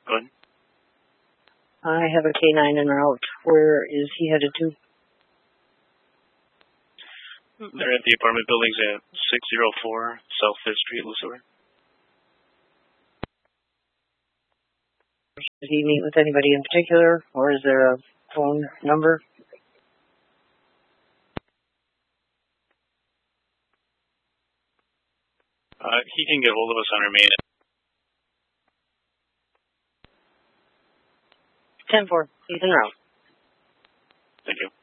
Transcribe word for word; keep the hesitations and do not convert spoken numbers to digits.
Go ahead. I have a K nine en route. Where is he headed to? They're at the apartment buildings at six oh four South Fifth Street, Lewisburg. Did he meet with anybody in particular, or is there a phone number? Uh, he can get hold of us on our main. ten four. He's en route. Thank you.